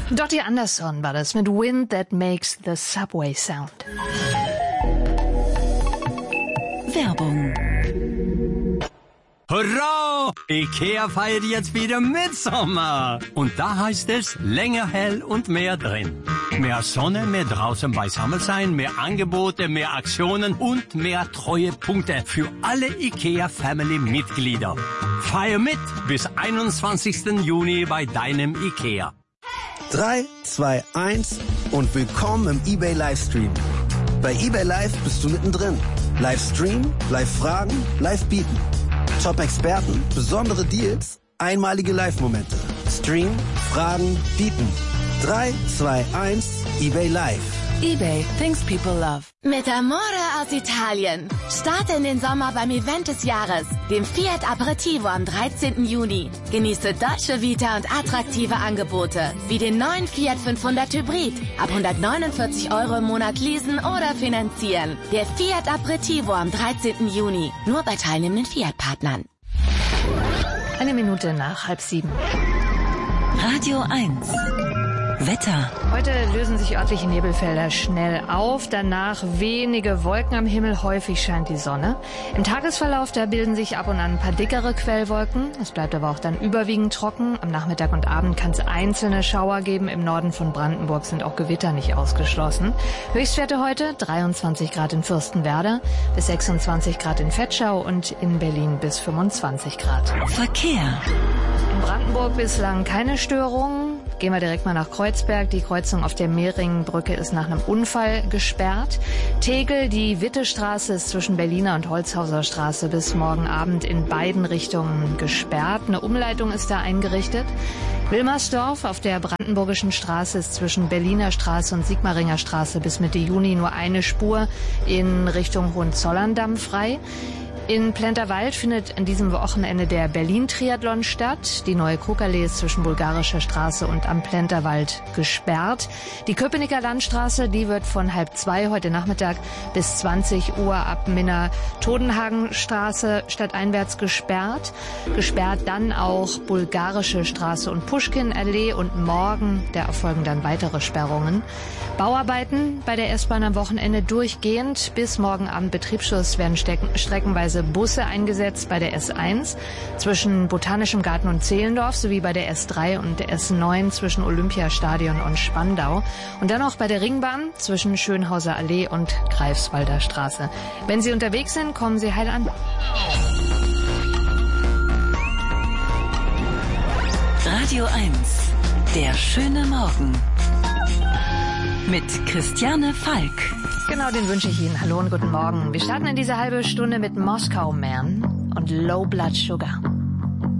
Dottie Anderson war das mit Wind That Makes the Subway Sound. Werbung. Hurra! IKEA feiert jetzt wieder Mitsommer. Und da heißt es länger hell und mehr drin. Mehr Sonne, mehr draußen beisammen sein, mehr Angebote, mehr Aktionen und mehr Treuepunkte für alle IKEA-Family-Mitglieder. Feier mit bis 21. Juni bei deinem IKEA. 3, 2, 1 und willkommen im eBay Livestream. Bei eBay Live bist du mittendrin. Livestream, Live-Fragen, Live-Bieten. Top-Experten, besondere Deals, einmalige Live-Momente. Stream, Fragen, Bieten. 3, 2, 1, eBay Live. eBay, things people love. Mit Amore aus Italien. Starte in den Sommer beim Event des Jahres, dem Fiat Aperitivo am 13. Juni. Genieße deutsche Vita und attraktive Angebote, wie den neuen Fiat 500 Hybrid. Ab 149 € im Monat leasen oder finanzieren. Der Fiat Aperitivo am 13. Juni. Nur bei teilnehmenden Fiat-Partnern. 1 Minute nach 6:30. Radio 1. Wetter. Heute lösen sich örtliche Nebelfelder schnell auf, danach wenige Wolken am Himmel, häufig scheint die Sonne. Im Tagesverlauf, da bilden sich ab und an ein paar dickere Quellwolken, es bleibt aber auch dann überwiegend trocken. Am Nachmittag und Abend kann es einzelne Schauer geben, im Norden von Brandenburg sind auch Gewitter nicht ausgeschlossen. Höchstwerte heute 23 Grad in Fürstenwerder, bis 26 Grad in Vetschau und in Berlin bis 25 Grad. Verkehr. In Brandenburg bislang keine Störungen. Gehen wir direkt mal nach Kreuzberg. Die Kreuzung auf der Mehringbrücke ist nach einem Unfall gesperrt. Tegel, die Wittestraße ist zwischen Berliner und Holzhauser Straße bis morgen Abend in beiden Richtungen gesperrt. Eine Umleitung ist da eingerichtet. Wilmersdorf auf der Brandenburgischen Straße ist zwischen Berliner Straße und Sigmaringer Straße bis Mitte Juni nur eine Spur in Richtung Hohenzollern-Damm frei. In Plenterwald findet an diesem Wochenende der Berlin-Triathlon statt. Die neue Krugallee ist zwischen Bulgarischer Straße und am Plenterwald gesperrt. Die Köpenicker Landstraße, die wird von 1:30 heute Nachmittag bis 20 Uhr ab Minna-Todenhagen-Straße stadteinwärts gesperrt. Gesperrt dann auch Bulgarische Straße und Puschkin-Allee und morgen, da erfolgen dann weitere Sperrungen. Bauarbeiten bei der S-Bahn am Wochenende durchgehend. Bis morgen Abend Betriebsschluss werden streckenweise Busse eingesetzt bei der S1 zwischen Botanischem Garten und Zehlendorf sowie bei der S3 und der S9 zwischen Olympiastadion und Spandau. Und dann auch bei der Ringbahn zwischen Schönhauser Allee und Greifswalder Straße. Wenn Sie unterwegs sind, kommen Sie heil an. Radio 1. Der schöne Morgen. Mit Christiane Falk. Genau, den wünsche ich Ihnen. Hallo und guten Morgen. Wir starten in diese halbe Stunde mit Moskau Man und Low Blood Sugar.